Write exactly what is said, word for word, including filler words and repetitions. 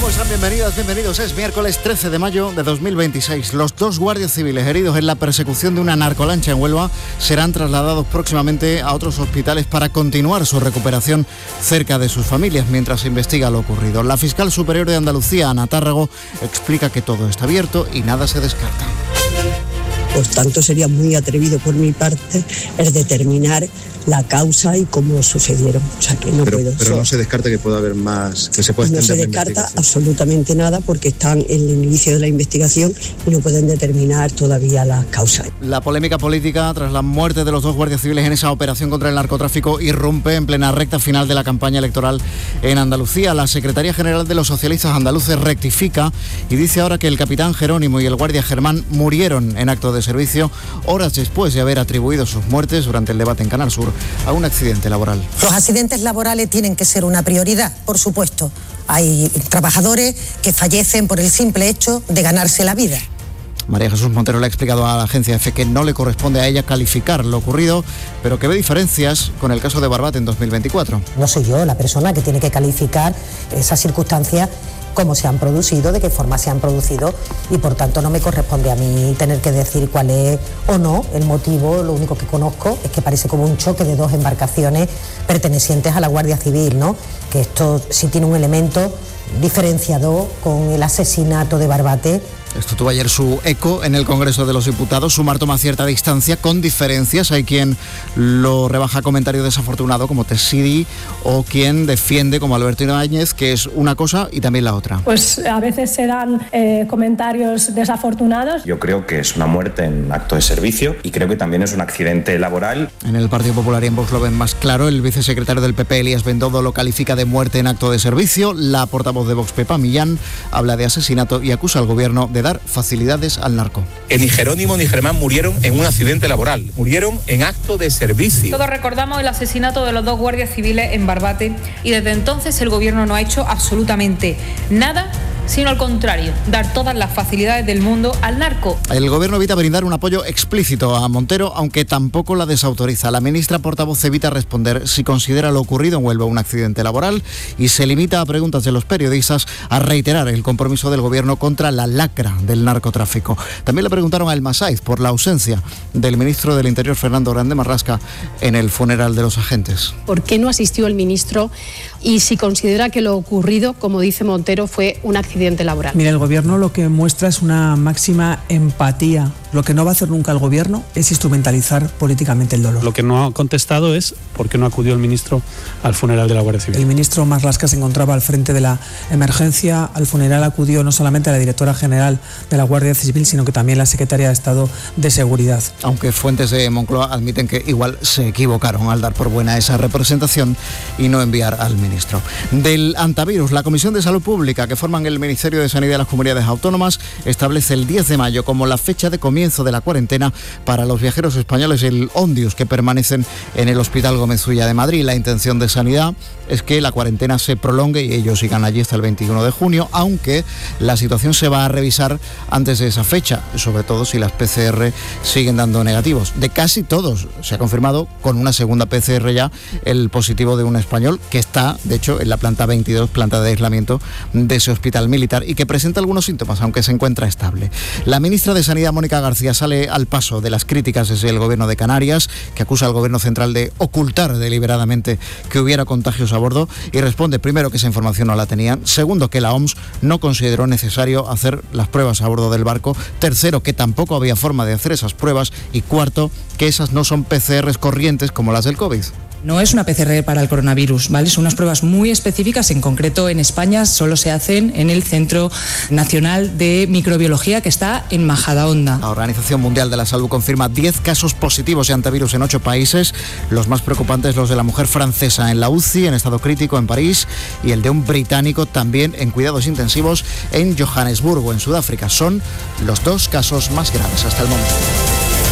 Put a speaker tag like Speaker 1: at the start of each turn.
Speaker 1: ¿Cómo están? Bienvenidas, bienvenidos. Es miércoles trece de mayo de dos mil veintiséis. Los dos guardias civiles heridos en la persecución de una narcolancha en Huelva serán trasladados próximamente a otros hospitales para continuar su recuperación cerca de sus familias mientras se investiga lo ocurrido. La fiscal superior de Andalucía, Ana Tárrago, explica que todo está abierto y nada se descarta.
Speaker 2: Por tanto, sería muy atrevido por mi parte el determinar la causa y cómo sucedieron. O sea, que no
Speaker 3: pero,
Speaker 2: puedo.
Speaker 3: Pero no se descarta que pueda haber más, que se pueda
Speaker 2: No se descarta absolutamente nada porque están en el inicio de la investigación y no pueden determinar todavía las causas.
Speaker 1: La polémica política tras la muerte de los dos guardias civiles en esa operación contra el narcotráfico irrumpe en plena recta final de la campaña electoral en Andalucía. La Secretaría General de los Socialistas Andaluces rectifica y dice ahora que el capitán Jerónimo y el guardia Germán murieron en acto de servicio horas después de haber atribuido sus muertes durante el debate en Canal Sur a un accidente laboral.
Speaker 4: Los accidentes laborales tienen que ser una prioridad, por supuesto. Hay trabajadores que fallecen por el simple hecho de ganarse la vida.
Speaker 1: María Jesús Montero le ha explicado a la agencia EFE que no le corresponde a ella calificar lo ocurrido, pero que ve diferencias con el caso de Barbate en dos mil veinticuatro.
Speaker 4: No soy yo la persona que tiene que calificar esas circunstancias, cómo se han producido, de qué forma se han producido, y por tanto no me corresponde a mí tener que decir cuál es o no el motivo. Lo único que conozco es que parece como un choque de dos embarcaciones pertenecientes a la Guardia Civil, ¿no? Que esto sí tiene un elemento diferenciador con el asesinato de Barbate.
Speaker 1: Esto tuvo ayer su eco en el Congreso de los Diputados. Sumar toma cierta distancia con diferencias. Hay quien lo rebaja a comentario desafortunado como Tessidi o quien defiende como Alberto Ibáñez que es una cosa y también la otra.
Speaker 5: Pues a veces se dan eh, comentarios desafortunados.
Speaker 6: Yo creo que es una muerte en acto de servicio y creo que también es un accidente laboral.
Speaker 1: En el Partido Popular y en Vox lo ven más claro. El vicesecretario del P P, Elías Bendodo, lo califica de muerte en acto de servicio. La portavoz de Vox, Pepa Millán, habla de asesinato y acusa al gobierno de dar facilidades al narco.
Speaker 7: Ni Jerónimo ni Germán murieron en un accidente laboral, murieron en acto de servicio.
Speaker 8: Todos recordamos el asesinato de los dos guardias civiles en Barbate y desde entonces el gobierno no ha hecho absolutamente nada, sino al contrario, dar todas las facilidades del mundo al narco.
Speaker 1: El gobierno evita brindar un apoyo explícito a Montero, aunque tampoco la desautoriza. La ministra portavoz evita responder si considera lo ocurrido en Huelva un accidente laboral y se limita a preguntas de los periodistas a reiterar el compromiso del gobierno contra la lacra del narcotráfico. También le preguntaron a Elma Saiz por la ausencia del ministro del Interior, Fernando Grande Marrasca, en el funeral de los agentes.
Speaker 9: ¿Por qué no asistió el ministro y si considera que lo ocurrido, como dice Montero, fue un accidente laboral?
Speaker 10: Mira, el gobierno lo que muestra es una máxima empatía. Lo que no va a hacer nunca el gobierno es instrumentalizar políticamente el dolor.
Speaker 11: Lo que no ha contestado es por qué no acudió el ministro al funeral de la Guardia Civil.
Speaker 10: El ministro Marrasca se encontraba al frente de la emergencia. Al funeral acudió no solamente la directora general de la Guardia Civil, sino que también la secretaria de Estado de Seguridad.
Speaker 1: Aunque fuentes de Moncloa admiten que igual se equivocaron al dar por buena esa representación y no enviar al ministro. Del antivirus, la Comisión de Salud Pública, que forman el Ministerio de Sanidad de las Comunidades Autónomas, establece el diez de mayo como la fecha de comienzo de la cuarentena para los viajeros españoles del Ondius que permanecen en el Hospital Gómez Ulla de Madrid. La intención de Sanidad es que la cuarentena se prolongue y ellos sigan allí hasta el veintiuno de junio, aunque la situación se va a revisar antes de esa fecha, sobre todo si las P C R siguen dando negativos. De casi todos se ha confirmado con una segunda P C R ya el positivo de un español que está, de hecho, en la planta veintidós, planta de aislamiento de ese hospital militar y que presenta algunos síntomas, aunque se encuentra estable. La ministra de Sanidad, Mónica García, sale al paso de las críticas desde el gobierno de Canarias, que acusa al gobierno central de ocultar deliberadamente que hubiera contagios a bordo y responde primero que esa información no la tenían, segundo que la O M S no consideró necesario hacer las pruebas a bordo del barco, tercero que tampoco había forma de hacer esas pruebas y cuarto que esas no son P C Rs corrientes como las del COVID.
Speaker 12: No es una P C R para el coronavirus, ¿vale? Son unas pruebas muy específicas. En concreto, en España solo se hacen en el Centro Nacional de Microbiología, que está en Majadahonda.
Speaker 1: La Organización Mundial de la Salud confirma diez casos positivos de antivirus en ocho países. Los más preocupantes, los de la mujer francesa en la U C I, en estado crítico en París, y el de un británico también en cuidados intensivos en Johannesburgo, en Sudáfrica. Son los dos casos más graves hasta el momento.